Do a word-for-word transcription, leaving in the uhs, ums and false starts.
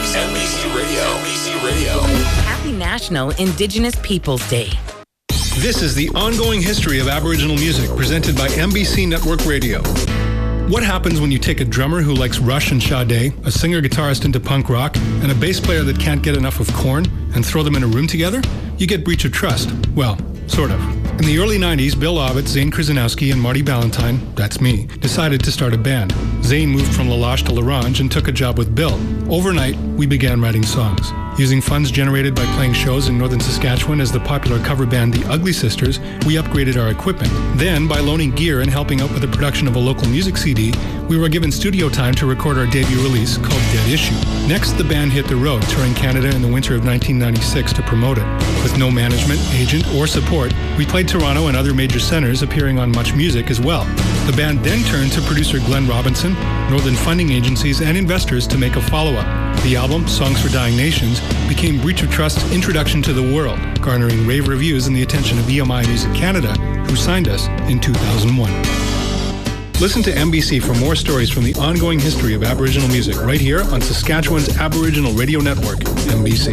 N B C Radio. N B C Radio. Happy National Indigenous Peoples Day. This is the ongoing history of Aboriginal music presented by N B C Network Radio. What happens when you take a drummer who likes Rush and Sade, a singer-guitarist into punk rock, and a bass player that can't get enough of Korn, and throw them in a room together? You get breach of trust. Well, sort of. In the early nineties, Bill Ovitz, Zane Krzyzanowski, and Marty Ballantyne, that's me, decided to start a band. Zane moved from La Loche to L'Orange and took a job with Bill. Overnight, we began writing songs. Using funds generated by playing shows in northern Saskatchewan as the popular cover band The Ugly Sisters, we upgraded our equipment. Then, by loaning gear and helping out with the production of a local music C D, we were given studio time to record our debut release called Dead Issue. Next, the band hit the road, touring Canada in the winter of nineteen ninety-six to promote it. With no management, agent, or support, we played Toronto and other major centres, appearing on Much Music as well. The band then turned to producer Glenn Robinson, northern funding agencies, and investors to make a follow-up. The album, Songs for Dying Nations, became Breach of Trust's introduction to the world, garnering rave reviews and the attention of E M I Music Canada, who signed us in two thousand one. Listen to N B C for more stories from the ongoing history of Aboriginal music right here on Saskatchewan's Aboriginal Radio Network, N B C.